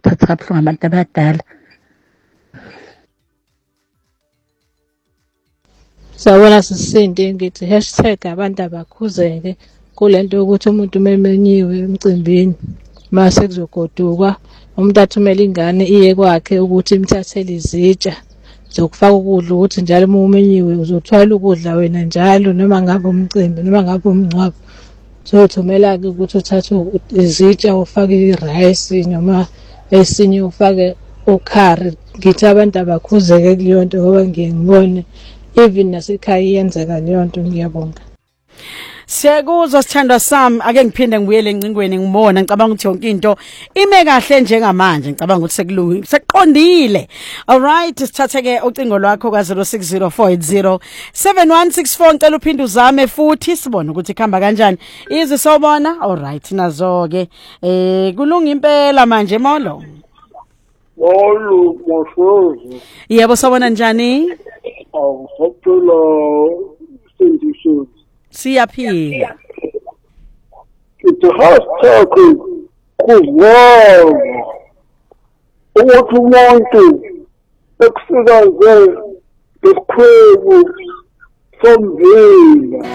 baphatha kabuhlungu abantu abadala. Sawubona Sisindi, ngithi hashtag abantu abakhuzeke kulento yokuthi umuntu memenyiwe emcimbini mase kuzogodukwa umuntu athumele ingane iye kwakhe ukuthi imthathele izitsha zokufaka ukudla ukuthi njalo uma umenyiwe uzothwala ukudla wena njalo noma ngabe umcimbi noma ngabe umngcwabo. Uzothumela-ke ukuthi uthathe izitsha ufake irice noma esinye ufake ukhari. Ngithi abantu abakhuzeke kuleyo nto ngoba ngiye ngibone even nasekhaya iyenzeka leyo nto. Ngiyabonga. Siyakuzwa sithandwa sami, ake ngiphinde ngibuyele encingweni ngibona ngicabanga ukuthi yonke into ime kahle njengamanje, ngicabanga ukuthi sekulungile seqondile. All right, sithatheke ucingo lwakho ka 0604807164 ngicela uphinde uzame futhi sibone ukuthi ikhamba kanjani. Izi sobona. All right, nazo ke kulunga impela manje molo. Molo moshozi. Yebo sobona njani? Ngicela sendisho. Siyaphila. It's a hashtag kuvona ukuthi umuntu ekufika nje esikhwebu somvila